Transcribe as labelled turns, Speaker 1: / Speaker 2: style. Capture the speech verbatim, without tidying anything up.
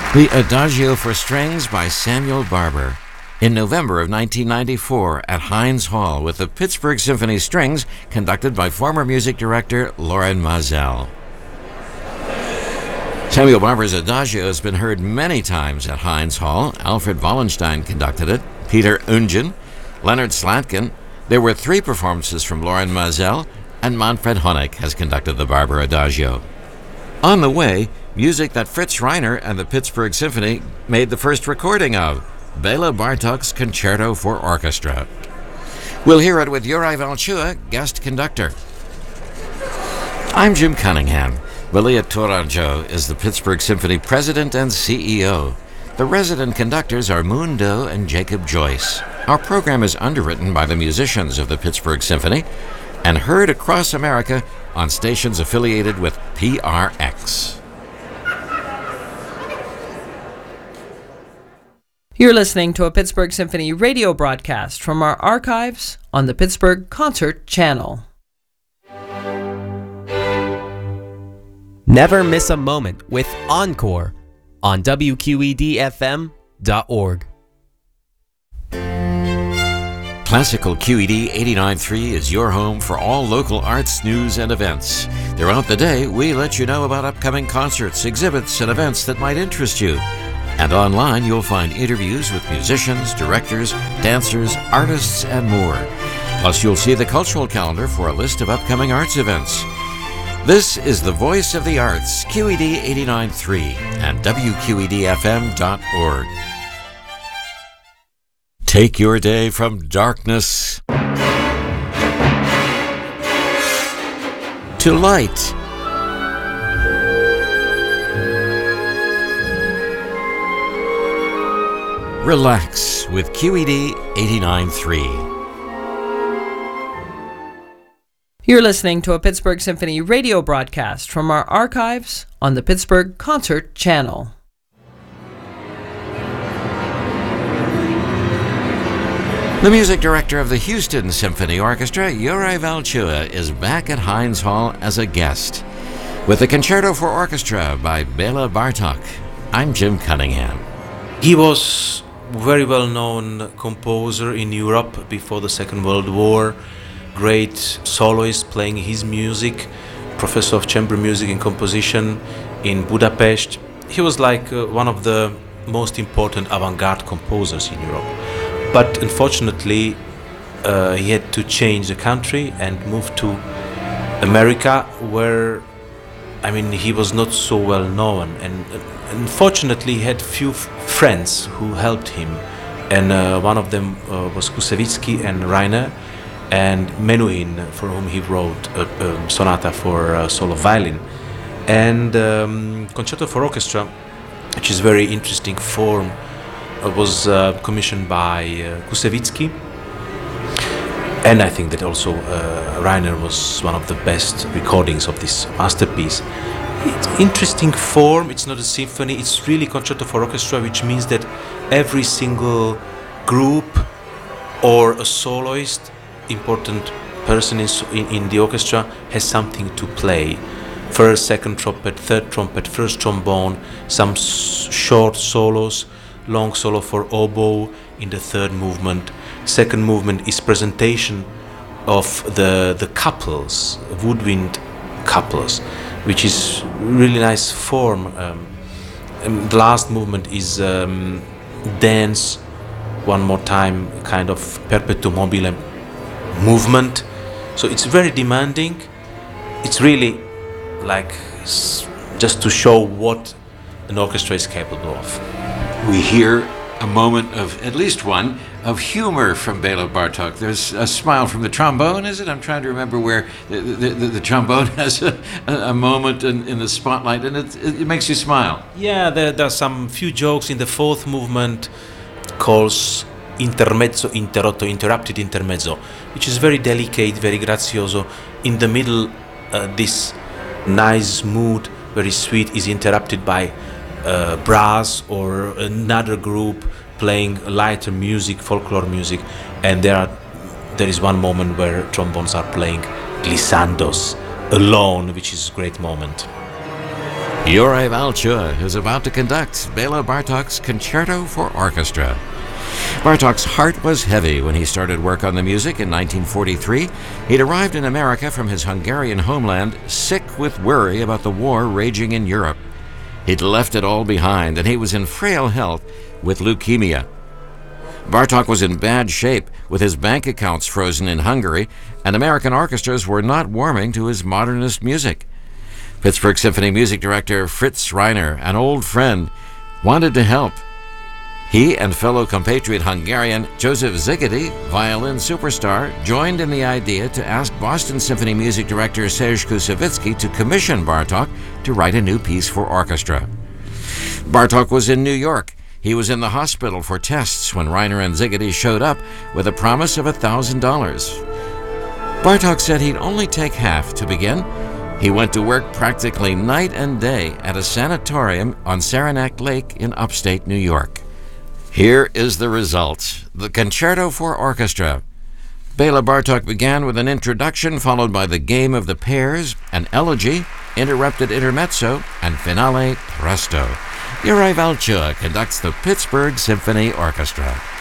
Speaker 1: The Adagio for Strings by Samuel Barber. In November of nineteen ninety-four at Heinz Hall with the Pittsburgh Symphony Strings, conducted by former music director Loren Maazel. Samuel Barber's Adagio has been heard many times at Heinz Hall. Alfred Wallenstein conducted it, Peter Ungen, Leonard Slatkin. There were three performances from Loren Maazel, and Manfred Honeck has conducted the Barber Adagio. On the way, music that Fritz Reiner and the Pittsburgh Symphony made the first recording of, Bela Bartok's Concerto for Orchestra. We'll hear it with Juraj Valchua, guest conductor. I'm Jim Cunningham. Valia Tourangeau is the Pittsburgh Symphony president and C E O. The resident conductors are Moon Doe and Jacob Joyce. Our program is underwritten by the musicians of the Pittsburgh Symphony and heard across America on stations affiliated with P R X.
Speaker 2: You're listening to a Pittsburgh Symphony radio broadcast from our archives on the Pittsburgh Concert Channel.
Speaker 3: Never miss a moment with Encore on W Q E D F M dot org.
Speaker 1: Classical Q E D eighty-nine point three is your home for all local arts, news, and events. Throughout the day, we let you know about upcoming concerts, exhibits, and events that might interest you. And online, you'll find interviews with musicians, directors, dancers, artists, and more. Plus, you'll see the cultural calendar for a list of upcoming arts events. This is the Voice of the Arts, Q E D eighty-nine point three and W Q E D F M dot org. Take your day from darkness to light. Relax with Q E D eighty-nine point three.
Speaker 2: You're listening to a Pittsburgh Symphony radio broadcast from our archives on the Pittsburgh Concert Channel.
Speaker 1: The music director of the Houston Symphony Orchestra, Juraj Valchua, is back at Heinz Hall as a guest with the Concerto for Orchestra by Bela Bartok. I'm Jim Cunningham.
Speaker 4: He was a very well-known composer in Europe before the Second World War, great soloist playing his music, professor of chamber music and composition in Budapest. He was like uh, one of the most important avant-garde composers in Europe. But unfortunately, uh, he had to change the country and move to America, where, I mean, he was not so well known. And uh, unfortunately, he had few f- friends who helped him. And uh, one of them uh, was Kusevitsky and Reiner, and Menuhin, for whom he wrote a, a sonata for uh, solo violin. And um, Concerto for Orchestra, which is a very interesting form, uh, was uh, commissioned by uh, Kusevitsky. And I think that also uh, Reiner was one of the best recordings of this masterpiece. It's interesting form, it's not a symphony, it's really Concerto for Orchestra, which means that every single group or a soloist, important person in, in, in the orchestra, has something to play. First, second trumpet, third trumpet, first trombone, some s- short solos, long solo for oboe in the third movement. Second movement is presentation of the the couples, woodwind couples, which is really nice form. Um, and the last movement is um, dance, one more time, kind of perpetuum mobile movement. So it's very demanding. It's really like s- just to show what an orchestra is capable of.
Speaker 1: We hear a moment of, at least one, of humor from Bela Bartok. There's a smile from the trombone, is it? I'm trying to remember where the, the, the, the trombone has a, a moment in, in the spotlight, and it, it makes you smile.
Speaker 4: Yeah, there, there are some few jokes in the fourth movement, calls intermezzo, interrotto, interrupted intermezzo, which is very delicate, very grazioso. In the middle, uh, this nice mood, very sweet, is interrupted by uh, brass or another group playing lighter music, folklore music, and there are there is one moment where trombones are playing glissandos alone, which is a great moment.
Speaker 1: Juraj Valchur is about to conduct Bela Bartok's Concerto for Orchestra. Bartok's heart was heavy when he started work on the music in nineteen forty-three. He'd arrived in America from his Hungarian homeland, sick with worry about the war raging in Europe. He'd left it all behind, and he was in frail health with leukemia. Bartok was in bad shape, with his bank accounts frozen in Hungary, and American orchestras were not warming to his modernist music. Pittsburgh Symphony music director Fritz Reiner, an old friend, wanted to help. He and fellow compatriot Hungarian Joseph Szigeti, violin superstar, joined in the idea to ask Boston Symphony music director Serge Koussevitzky to commission Bartok to write a new piece for orchestra. Bartok was in New York. He was in the hospital for tests when Reiner and Szigeti showed up with a promise of one thousand dollars. Bartok said he'd only take half to begin. He went to work practically night and day at a sanatorium on Saranac Lake in upstate New York. Here is the result, the Concerto for Orchestra. Bela Bartok began with an introduction followed by the Game of the Pairs, an elegy, interrupted intermezzo, and finale presto. Juraj Valchur conducts the Pittsburgh Symphony Orchestra.